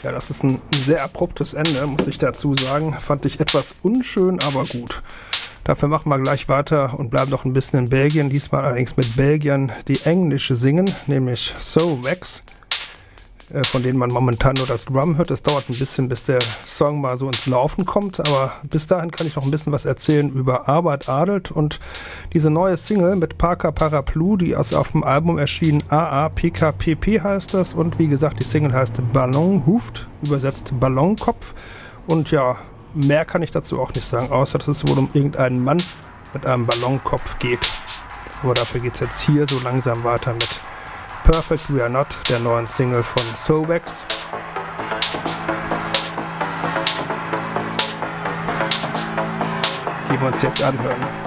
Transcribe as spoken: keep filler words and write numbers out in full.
Ja, das ist ein sehr abruptes Ende, muss ich dazu sagen. Fand ich etwas unschön, aber gut. Dafür machen wir gleich weiter und bleiben noch ein bisschen in Belgien. Diesmal allerdings mit Belgiern, die Englische singen, nämlich Soulwax, äh, von denen man momentan nur das Drum hört. Es dauert ein bisschen, bis der Song mal so ins Laufen kommt, aber bis dahin kann ich noch ein bisschen was erzählen über Arbeit Adelt und diese neue Single mit Parker Paraplu, die ist auf dem Album erschienen. A A P K P P heißt das und wie gesagt, die Single heißt Ballonhoofd, übersetzt Ballonkopf und ja, mehr kann ich dazu auch nicht sagen, außer dass es wohl um irgendeinen Mann mit einem Ballonkopf geht. Aber dafür geht es jetzt hier so langsam weiter mit Perfect We Are Not, der neuen Single von Soulwax. Die wir uns jetzt anhören.